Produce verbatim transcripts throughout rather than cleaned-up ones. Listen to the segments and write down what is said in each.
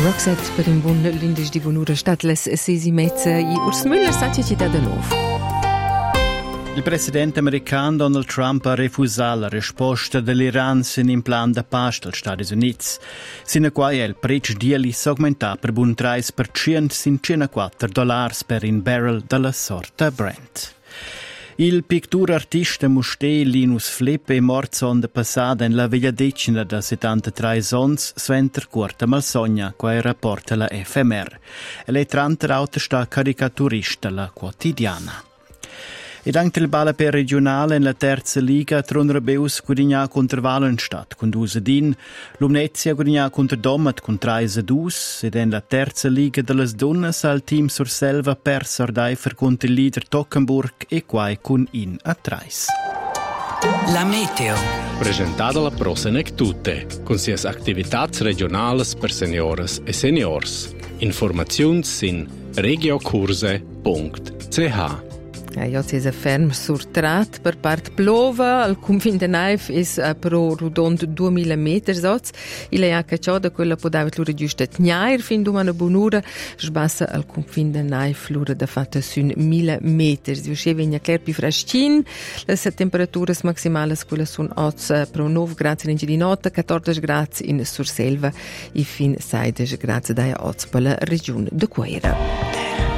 Roxette per un buon lunedì di buon'ora stat les sesi mezza i Urs Müller sa città da nuovo. Il presidente americano Donald Trump ha refusato la risposta dell'Iran sin in plan da pace degli Stati Uniti. Sino a quai il prezzo di li aumenta per un tre per cento sin cinquantaquattro dollari per un barrel della sorta Brent. Il pittur artista Musté Linus Flip è morto in passata in la veglia decina da settantatré sons sventer corta malsogna, quai rapporta la F M R. E le trenta sta caricaturista la quotidiana. Ed anche il balla per regionale nella terza liga tron Rebeus guadagna contro Valenstadt con due a uno, Lumnezia guadagna contro Domat con tre a due ed nella terza liga delle donne il team Surselva per Sardaifer contro il leader Tockenburg e quai con in a tre. La meteo. Presentata la Prosenec Tutte, con sias attività regionali per senioras e seniors. Informazioni sin regiocurse punto c h. Ja, jetzt ist er ferm surtrat per part plova, al confine de Naif is uh, pro rudond due millimeter soz. Il è anche ciò da quella può dare l'ura giusta tnair fin du una bunura, sbassa al confine de Naif l'ura da fatta sun millimeter. Si usceva in chiar più frascin, le temperature maximali quelle sono oz pro nove gradi in di notte, quattordici gradi in Surselva e fin sedici gradi da oz per la regione de Quera.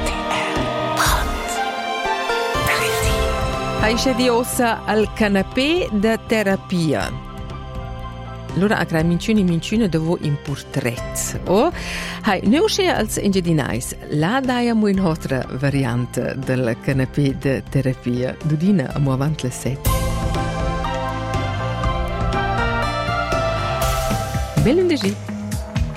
Aisce di ossa al canapè da terapia. Allora, a minciune minciune devo in portrait. Oh, hai, ne usce als ingedinais. La daiamo in altra variante del canapè da terapia. Dudina, amo avant le set. Bel lunedì.